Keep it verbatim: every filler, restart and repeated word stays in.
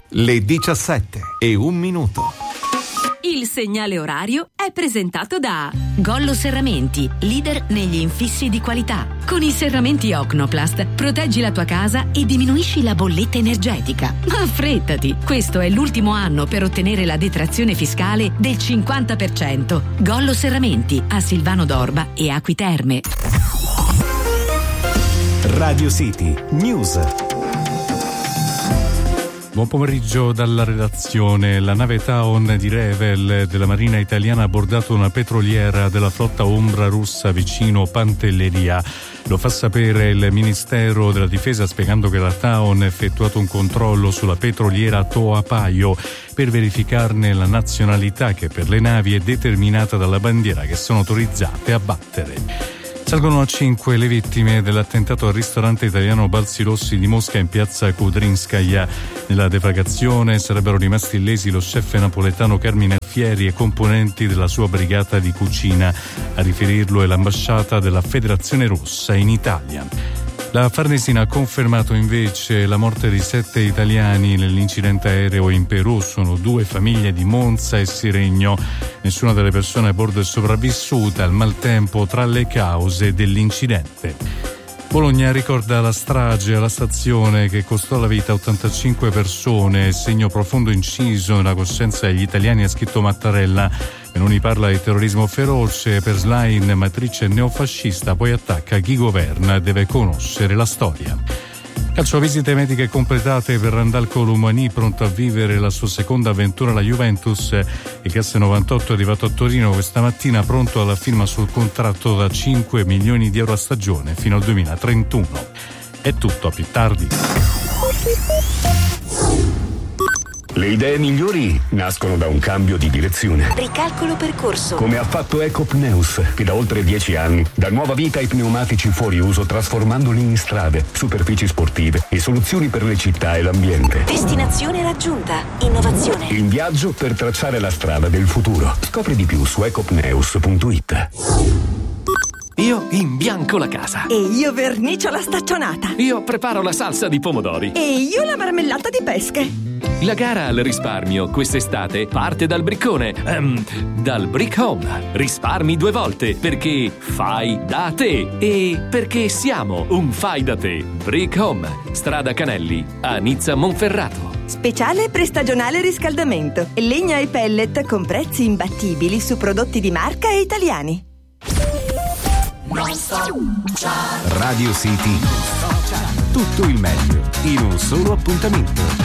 Le diciassette e un minuto. Il segnale orario è presentato da Gollo Serramenti, leader negli infissi di qualità. Con i serramenti Ocnoplast proteggi la tua casa e diminuisci la bolletta energetica. Ma affrettati, questo è l'ultimo anno per ottenere la detrazione fiscale del cinquanta per cento. Gollo Serramenti a Silvano d'Orba e Acqui Terme. Radio City News. Buon pomeriggio dalla redazione. La nave Taon di Revel della Marina Italiana ha abbordato una petroliera della flotta ombra russa vicino Pantelleria. Lo fa sapere il Ministero della Difesa, spiegando che la Taon ha effettuato un controllo sulla petroliera Toa Paio per verificarne la nazionalità, che per le navi è determinata dalla bandiera che sono autorizzate a battere. Salgono a cinque le vittime dell'attentato al ristorante italiano Balzi Rossi di Mosca in piazza Kudrinskaya. Nella deflagrazione sarebbero rimasti illesi lo chef napoletano Carmine Fieri e componenti della sua brigata di cucina. A riferirlo è l'ambasciata della Federazione Russa in Italia. La Farnesina ha confermato invece la morte di sette italiani nell'incidente aereo in Perù. Sono due famiglie di Monza e Siregno. Nessuna delle persone a bordo è sopravvissuta al maltempo tra le cause dell'incidente. Bologna ricorda la strage alla stazione che costò la vita a ottantacinque persone, segno profondo inciso nella coscienza degli italiani, ha scritto Mattarella. Meloni parla di terrorismo feroce, per Schlein matrice neofascista, poi attacca chi governa, deve conoscere la storia. Calcio, visite mediche completate per Randal Colomani, pronto a vivere la sua seconda avventura alla Juventus. Il Gas novantotto è arrivato a Torino questa mattina, pronto alla firma sul contratto da cinque milioni di euro a stagione fino al duemilatrentuno. È tutto, a più tardi. Le idee migliori nascono da un cambio di direzione. Ricalcolo percorso. Come ha fatto Ecopneus, che da oltre dieci anni dà nuova vita ai pneumatici fuori uso, trasformandoli in strade, superfici sportive e soluzioni per le città e l'ambiente. Destinazione raggiunta. Innovazione. In viaggio per tracciare la strada del futuro. Scopri di più su ecopneus punto it. Io imbianco la casa. E io vernicio la staccionata. Io preparo la salsa di pomodori. E io la marmellata di pesche. La gara al risparmio quest'estate parte dal briccone, um, dal Brick Home. Risparmi due volte perché fai da te e perché siamo un fai da te. Brick Home, strada Canelli, a Nizza Monferrato. Speciale prestagionale riscaldamento. Legna e pellet con prezzi imbattibili su prodotti di marca e italiani. Radio City. Tutto il meglio in un solo appuntamento.